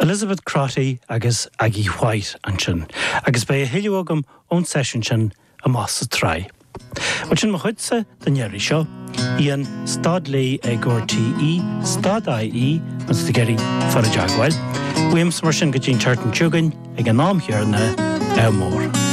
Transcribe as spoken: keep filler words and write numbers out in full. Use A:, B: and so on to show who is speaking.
A: Elizabeth Crotty agus Aggie White an sin, agus bei a hiiliúagam ón session sin a más a trai. Wat sin mo chuidse den jeiri seo, íon stad lé ag R T E, stad I E, an sta geri far a jagwail. Williams mar sin go dtín tartan tugain ag an námhiarna e mór.